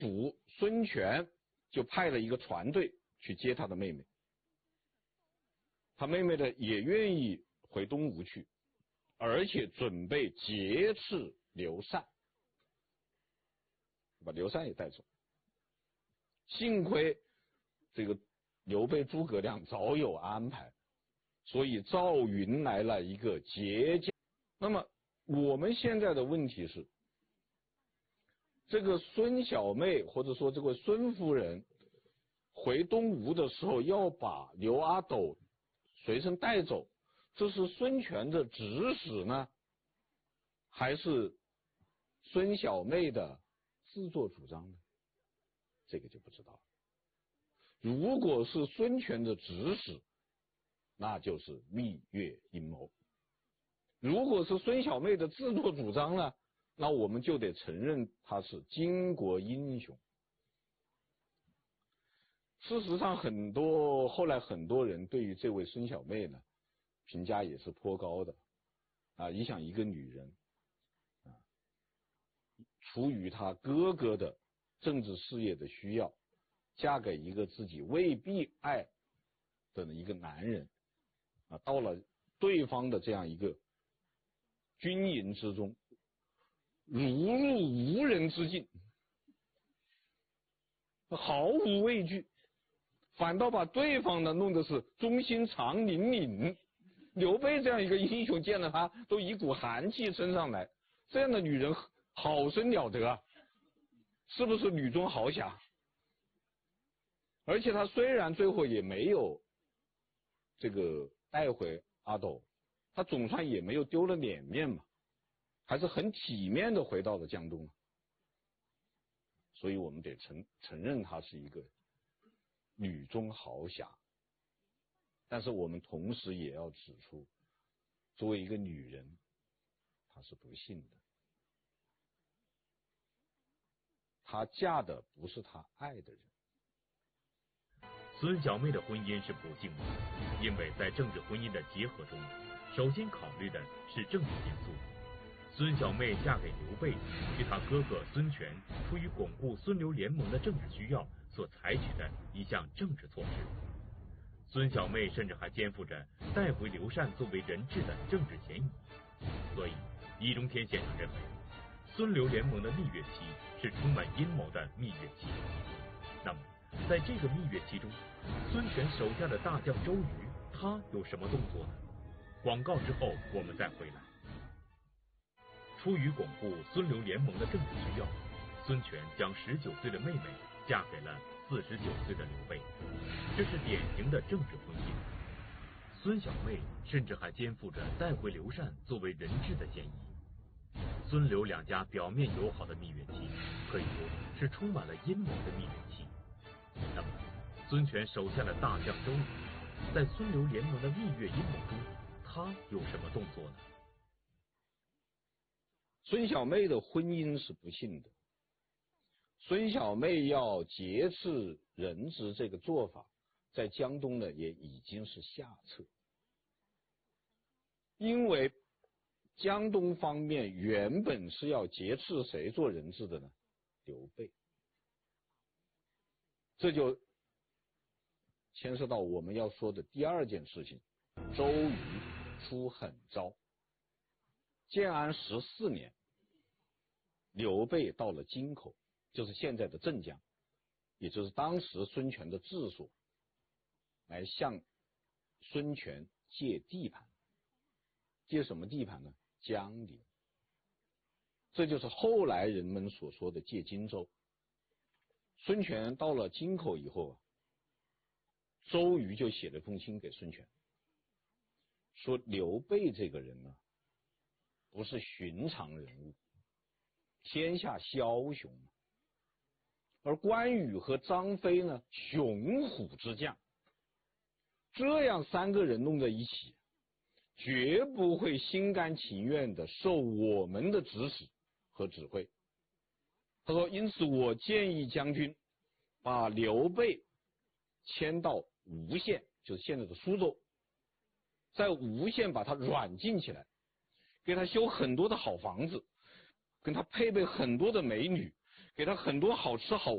补孙权就派了一个船队去接他的妹妹，他妹妹呢也愿意回东吴去，而且准备劫持刘禅，把刘禅也带走。幸亏这个刘备诸葛亮早有安排，所以赵云来了一个截将。那么我们现在的问题是，这个孙小妹或者说这个孙夫人回东吴的时候要把刘阿斗随身带走，这是孙权的指使呢，还是孙小妹的自作主张呢？这个就不知道了。如果是孙权的指使，那就是蜜月阴谋；如果是孙小妹的自作主张呢，那我们就得承认他是巾帼英雄。事实上后来很多人对于这位孙小妹呢评价也是颇高的啊。你想一个女人啊，出于她哥哥的政治事业的需要，嫁给一个自己未必爱的一个男人啊，到了对方的这样一个军营之中，如入无人之境，毫无畏惧，反倒把对方呢弄得是忠心肠凛凛。刘备这样一个英雄见了他都一股寒气升上来，这样的女人好生了得啊，是不是女中豪侠？而且他虽然最后也没有这个带回阿斗，他总算也没有丢了脸面嘛，还是很体面的回到了江东。所以我们得承认他是一个女中豪侠，但是我们同时也要指出，作为一个女人，她是不幸的，她嫁的不是她爱的人。 孙小妹的婚姻是不幸的，因为在政治婚姻的结合中，首先考虑的是政治因素。孙小妹嫁给刘备，是她哥哥孙权出于巩固孙刘联盟的政治需要所采取的一项政治措施。孙小妹甚至还肩负着带回刘禅作为人质的政治嫌疑，所以易中天先生认为，孙刘联盟的蜜月期是充满阴谋的蜜月期。那么在这个蜜月期中，孙权手下的大将周瑜，他有什么动作呢？广告之后我们再回来。出于巩固孙刘联盟的政治需要，孙权将19岁的妹妹嫁给了49岁的刘备，这是典型的政治婚姻。孙小妹甚至还肩负着带回刘禅作为人质的嫌疑。孙刘两家表面友好的蜜月期，可以说是充满了阴谋的蜜月期。那么孙权手下的大将周瑜，在孙刘联盟的蜜月阴谋中，他有什么动作呢？ 孙小妹的婚姻是不幸的，孙小妹要劫持人质这个做法，在江东呢也已经是下策。因为江东方面原本是要劫持谁做人质的呢？刘备。这就牵涉到我们要说的第二件事情，周瑜出狠招。建安14年，刘备到了京口，就是现在的镇江，也就是当时孙权的治所，来向孙权借地盘。借什么地盘呢？江陵。这就是后来人们所说的借荆州。孙权到了京口以后啊，周瑜就写了封信给孙权，说刘备这个人呢，不是寻常人物，天下枭雄，而关羽和张飞呢，雄虎之将，这样3个人弄在一起，绝不会心甘情愿的受我们的指使和指挥。他说，因此我建议将军把刘备迁到吴县，就是现在的苏州，在吴县把他软禁起来，给他修很多的好房子，跟他配备很多的美女，给他很多好吃好